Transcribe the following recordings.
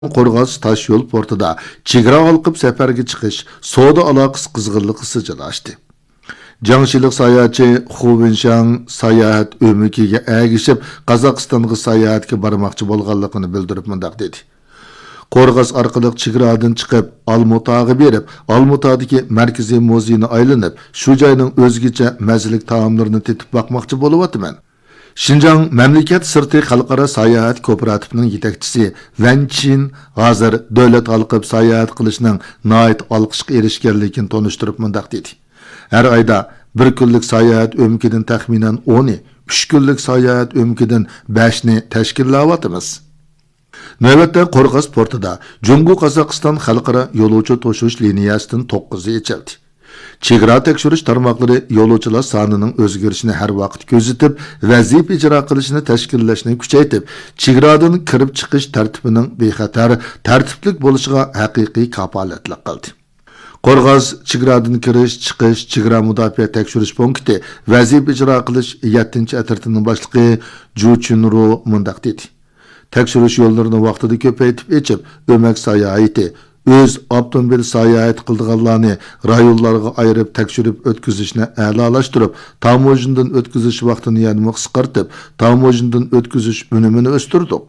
Qo'rg'os tosh yo'l portida chegara olqib safarga chiqish savdo aloqasi qizg'inligi sijilashdi. Jangshilik sayohatchi Xu Wenshang sayohat o'mikiga agishib Qozog'istonga sayohatga bormoqchi bo'lganligini bildirib mundaq dedi. Qo'rg'os orqali chegaradan chiqib Olmutaga berib, Olmutadagi markaziy muzeyni aylanib, shu joyning o'zgacha mazalik taomlarini tetib boqmoqchi bo'lyapman. Şinjan Memleket Sırtı Xalqara Sayahat Kooperatifining yetakchisi Van Chin hozir davlat halqib sayohat qilishning nihoyat olqishga erishganligini tonishtirib mundaq dedi. Har oyda bir kunlik sayohat o'mkidan taxminan 10, 3 kunlik sayohat o'mkidan 5 ni tashkillayapmiz. Navbatda Qo'rg'os portida Jungu Qozog'iston xalqaro yo'lovchi toshish liniyasidan 9 ochildi. Chegara tekshirish tarmoqlari yo'lovchilar sonining o'zgarishini har vaqt kuzatib, vazifa ijro qilishni tashkillashni kuchaytirib, chegaradan kirib chiqish tartibining bexatar, tartiblik bo'lishiga haqiqiy kafolatlik qildi. Qo'rg'os chegaradan kirish, chiqish, chegara mudofaa tekshirish punkti vazifa ijro qilish 7-atirtining boshlig'i Ju Chunro mundaq dedi. Tekshirish yo'llarini vaqtida ko'paytib echib, o'mak sayohati öz avtomobil sayohat qildiganlarni rayonlarga ayirib tekshirib o'tkazishni a'lolashtirib, tamojindan o'tkazish vaqtini yana qisqartib, tamojindan o'tkazish unumini o'stirdik.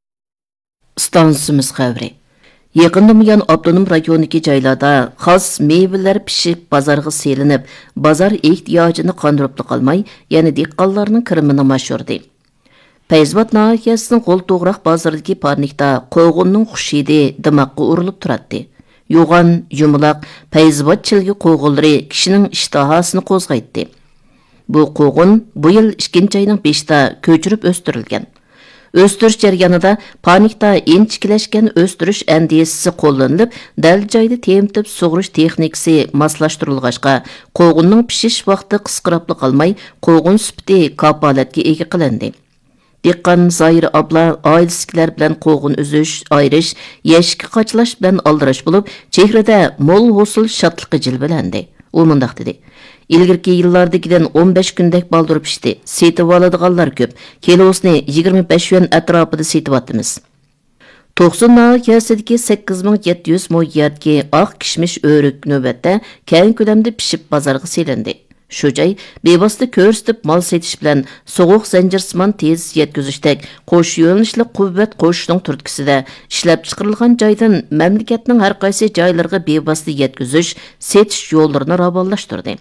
Stansimiz xabari. Yaqinda buyon avtonom rayondagi joylarda xos meyvelar pishib bozorga selinib, bozor ehtiyojini qondirib qolmay, yana dehqonlarning kirimini mashhurdi. Payzvat nahiyəsinin Qo'lto'g'roq bozoridagi parnikda qo'g'inning xushidi dimoqqa urilib turadi. Yo'g'on, yumaloq payzvat chilgi qo'g'inlari kishining ishtahasini qo'zg'aydi. Bu qo'g'in bu yil 2-oyning 5-da ko'chirib o'stirilgan. O'stirish jarayonida parnikda inchikilashgan o'stirish andisasi qo'llanilib, dal joyda temtib sug'urish texnikasi moslashtirilg'achqa, qo'g'inning pishish vaqti qisqarib qolmay, qo'g'in sifati kafolatga ega qilindi. Dehqon Zoir abla oilasikilar bilan qo'g'in uzish, ayirish, yashikka qachlash bilan aldirash bo'lib, chehrada mo'l hosil shodliqi jilvalandi. U mundaq dedi. İlgirki yillardagidan 15 kundak baldırib pishdi. Setib oladiganlar ko'p. Kilosini 25 yuan atrofida setyapmiz. 90 nahiyəsidəki 8700 mo'yarki oq kishmish o'rik navbatda keng ko'lamda pishib bozorga selindi. Shu joy bevosita ko'rsatib mol setish bilan so'g'uq zanjirsimon tez yetkazishdek qo'sh yo'nalishli quvvat qo'shishning turtkisida ishlab chiqarilgan joydan mamlakatning har qaysi joylariga bevosita yetkazish, setish yo'llarini ravonlashtirdi.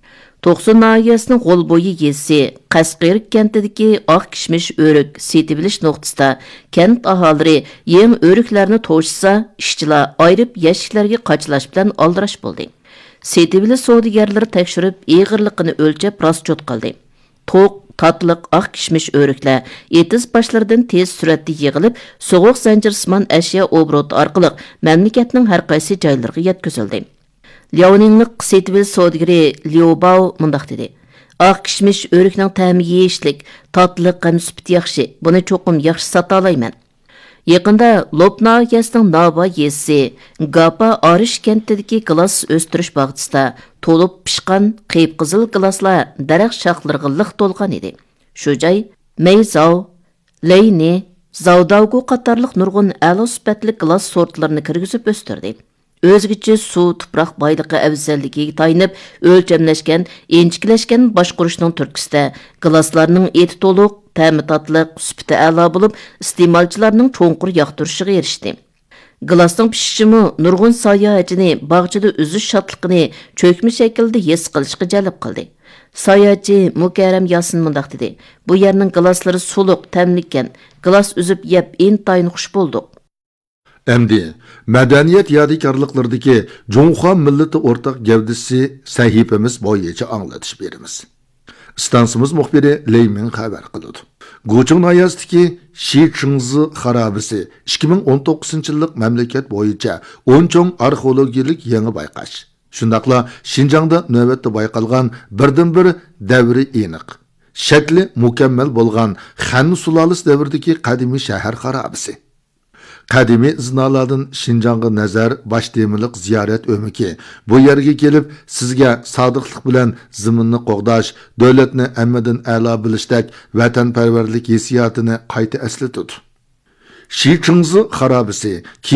90 nahiyəsinin Qo'lbo'yi yezisi Qasqirik kentidagi oq kishmish o'rik setib olish nuqtasida kent aholilari yem o'riklarni to'shsa, ishchilar ayirib yashiklarga qachlash bilan aldirash bo'ldi. Setibili savdogarlari tekshirib, eg'irligini o'lchab raschot qildi. To'q, tatliq oq kishmish o'riklar etiz boshlaridan tez suratda yig'ilib, so'g'uq zanjirsimon ashyo obrot orqali mamlakatning har qaysi joylariga yetkazildi. Liaoninlik setibili savdogari Liobao mundaq dedi. Oq kishmish o'rikning ta'mi yeyishlik, tatliq ham sifati yaxshi. Buni cho'qim yaxshi sota olayman. Yaqında Lopna nahiyəsinin Nava yezisi Gapa Arish kentidagi gilas o'stirish bog'chisida to'lib pishgan qiyib-qizil gilaslar daraxt shoxlariga liq to'lgan edi. Shu joy Meyzao, Leyni, Zavdavgu qatorliq nurg'un a'lo sifatli gilas sortlarini kirgizib o'stirdi. O'zgacha suv, tuproq boyligi afzalligiga tayinib o'lchamlashgan, inchikilashgan boshqurishning turkisida gilaslarning eti to'liq, ta'mi tatliq, sifati a'lo bo'lib, iste'molchilarning cho'nqur yoqtirishiga erishdi. Gilasning pishishimi nurg'un sayohatchini bog'chada uzish shodligini cho'kma shaklda his qilishga jalb qildi. Sayohatchi Mukarram Yasin mundaq dedi. Bu yerning gilaslari suluq, ta'mlikan. Gilas uzib yeb intayin xush bo'ldik. Endi madaniyat yodikorliklaridagi Jonxon millati o'rtaq gavdisi sahifamiz bo'yicha anglatish beramiz. Stansimiz muxbiri Leymin xabar qildi. Gochong nahiyəsidəki Şiçingzi xarabisi 2019-yillik mamlakat bo'yicha 10 cho'ng arxeologik yangi bayqash. Shundaqla Şinjangda navbatda bayqalgan birdan-bir davri aniq. Shakli mukammal bo'lgan Han sulolasi davridagi qadimiy shahar xarabisi. Qadimiy iznolardan Şinjangga nazar bosh temiliq ziyorat o'miki. Bu yerga kelib, sizga sodiqlik bilan zaminni qo'g'dash, davlatni ammadan a'lo bilishdek vatanparvarlik hissiyotini qayta eslatadi. Şi Chingzi xarabisi